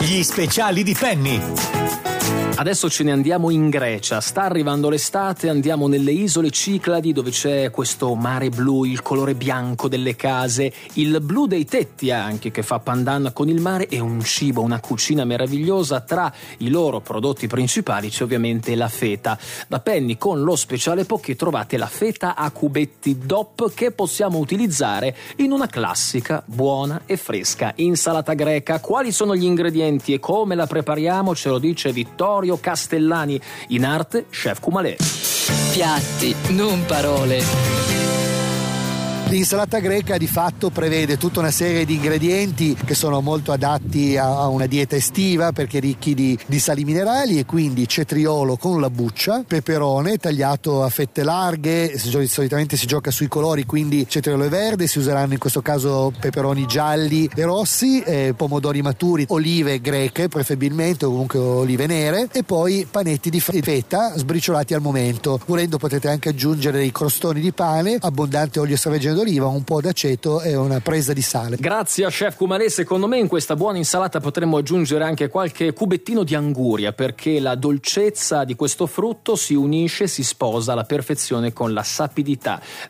Gli speciali di Penny. Adesso ce ne andiamo in Grecia, sta arrivando l'estate, andiamo nelle isole Cicladi dove c'è questo mare blu, il colore bianco delle case, il blu dei tetti anche che fa pandan con il mare e un cibo, una cucina meravigliosa. Tra i loro prodotti principali c'è ovviamente la feta. Da Penny con lo speciale Poké trovate la feta a cubetti DOP che possiamo utilizzare in una classica, buona e fresca insalata greca. Quali sono gli ingredienti e come la prepariamo ce lo dice Vittorio Castellani, in arte Chef Kumalé. Piatti, non parole. L'insalata greca di fatto prevede tutta una serie di ingredienti che sono molto adatti a una dieta estiva perché ricchi di sali minerali, e quindi cetriolo con la buccia, peperone tagliato a fette larghe, solitamente si gioca sui colori, quindi cetriolo è verde, si useranno in questo caso peperoni gialli e rossi, pomodori maturi, olive greche preferibilmente o comunque olive nere, e poi panetti di feta sbriciolati al momento. Volendo potete anche aggiungere dei crostoni di pane, abbondante olio extravergine d'oliva, un po' d'aceto e una presa di sale. Grazie a Chef Kumalé. Secondo me in questa buona insalata potremmo aggiungere anche qualche cubettino di anguria, perché la dolcezza di questo frutto si unisce, si sposa alla perfezione con la sapidità